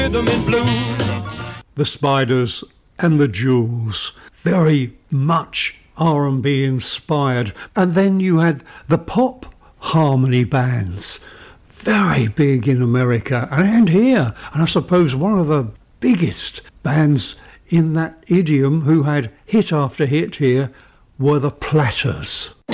rhythm and blues. The Spiders and the Jewels, very much R&B inspired. And then you had the pop harmony bands, very big in America and here. And I suppose one of the biggest bands in that idiom who had hit after hit here were the Platters.